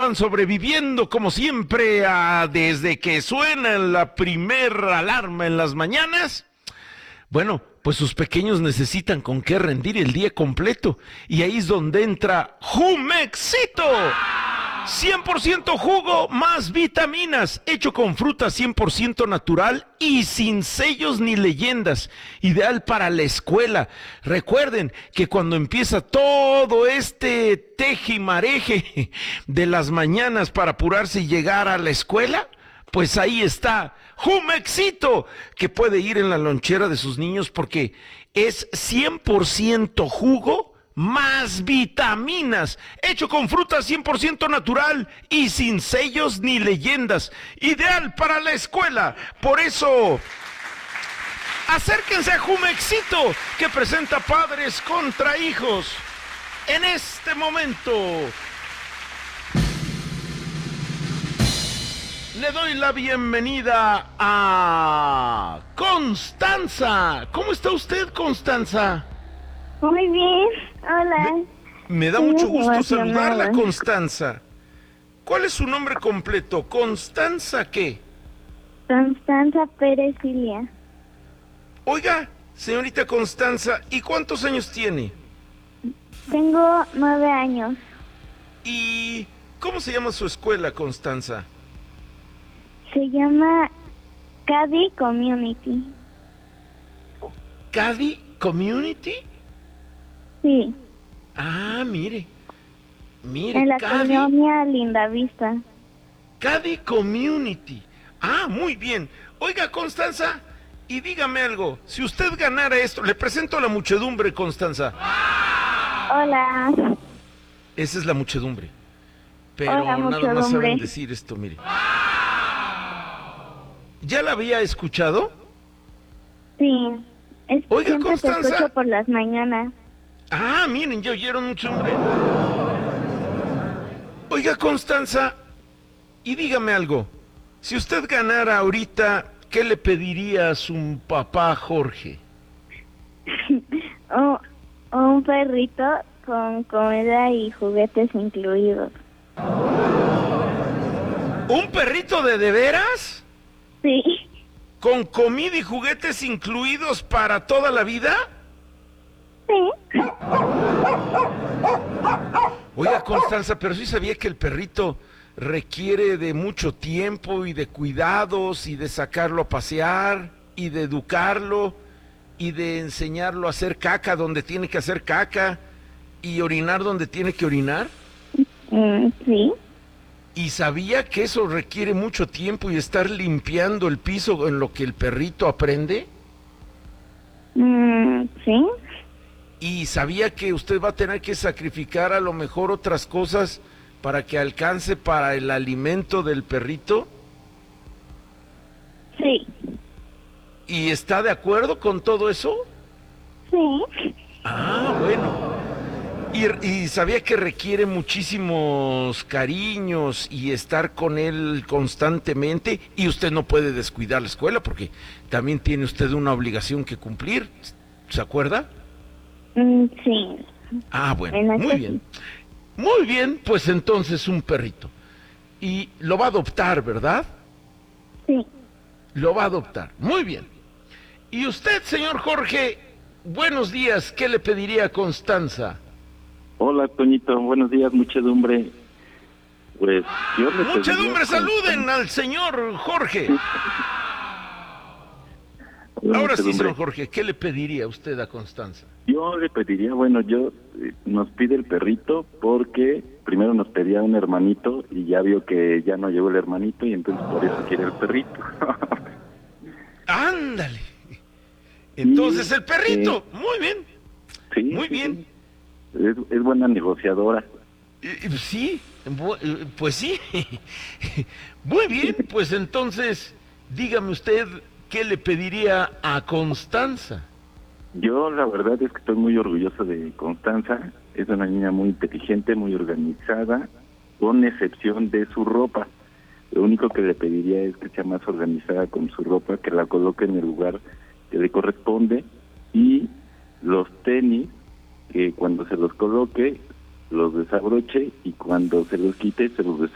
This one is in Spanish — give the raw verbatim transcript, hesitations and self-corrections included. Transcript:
estaban sobreviviendo como siempre a, desde que suena la primer alarma en las mañanas. Bueno, pues sus pequeños necesitan con qué rendir el día completo. Y ahí es donde entra Jumexito. cien por ciento jugo más vitaminas, hecho con fruta cien por ciento natural y sin sellos ni leyendas, ideal para la escuela. Recuerden que cuando empieza todo este tejimareje de las mañanas para apurarse y llegar a la escuela, pues ahí está Jumexito, que puede ir en la lonchera de sus niños porque es cien por ciento jugo más vitaminas, hecho con fruta cien por ciento natural y sin sellos ni leyendas, ideal para la escuela. Por eso, acérquense a Jumexito, que presenta padres contra hijos. En este momento, le doy la bienvenida a Constanza. ¿Cómo está usted, Constanza? Muy bien, hola. Me, me da Estoy mucho gusto emocionada. saludarla, Constanza. ¿Cuál es su nombre completo? ¿Constanza qué? Constanza Pérez Ilia. Oiga, señorita Constanza, ¿y cuántos años tiene? Tengo nueve años. ¿Y cómo se llama su escuela, Constanza? Se llama Cady Community. ¿Cady Community? Sí, Ah, mire. Mire, en la Cady, colonia Lindavista. Cady Community. Ah, muy bien. Oiga, Constanza, y dígame algo. Si usted ganara esto, le presento a la muchedumbre, Constanza. Hola. Esa es la muchedumbre. Pero Hola, nada más muchedumbre. saben decir esto, mire. ¿Ya la había escuchado? Sí, es, Oiga, siempre te Constanza. escucho por las mañanas. Ah, miren, ya oyeron muchedumbre. Oiga, Constanza, y dígame algo. Si usted ganara ahorita, ¿qué le pediría a su papá Jorge? O un perrito con comida y juguetes incluidos. ¿Un perrito de de veras? Sí, ¿Con comida y juguetes incluidos para toda la vida? sí. Oiga, Constanza, pero sí sabía que el perrito requiere de mucho tiempo y de cuidados y de sacarlo a pasear y de educarlo y de enseñarlo a hacer caca donde tiene que hacer caca y orinar donde tiene que orinar. Mm, sí. Y sabía que eso requiere mucho tiempo y estar limpiando el piso en lo que el perrito aprende. Mm, sí. Y sabía que usted va a tener que sacrificar a lo mejor otras cosas para que alcance para el alimento del perrito. Sí. ¿Y está de acuerdo con todo eso? Sí. Ah, bueno. Y, y sabía que requiere muchísimos cariños y estar con él constantemente, y usted no puede descuidar la escuela porque también tiene usted una obligación que cumplir. ¿Se acuerda? Mm, sí. Ah, bueno, En eso muy sí. bien. Muy bien, pues entonces un perrito. Y lo va a adoptar, ¿verdad? Sí. Lo va a adoptar. Muy bien. Y usted, señor Jorge, buenos días. ¿Qué le pediría a Constanza? Hola, Toñito, buenos días, muchedumbre. Pues yo le Muchedumbre, pediría saluden al señor Jorge. Hola, Ahora sí, muchedumbre. señor Jorge, ¿qué le pediría usted a Constanza? Yo le pediría, bueno, yo eh, nos pide el perrito porque primero nos pedía un hermanito y ya vio que ya no llegó el hermanito y entonces por eso quiere el perrito. Ándale. Entonces Sí, el perrito. sí. Muy bien. Sí, Muy sí, bien. sí. Es, es buena negociadora. Eh, eh, Sí, bu- eh, pues sí. Muy bien, pues entonces, dígame usted, ¿qué le pediría a Constanza? Yo la verdad es que estoy muy orgulloso de Constanza. Es una niña muy inteligente, muy organizada, con excepción de su ropa. Lo único que le pediría es que sea más organizada con su ropa, que la coloque en el lugar que le corresponde, y los tenis, que cuando se los coloque, los desabroche, y cuando se los quite, se los desabroche.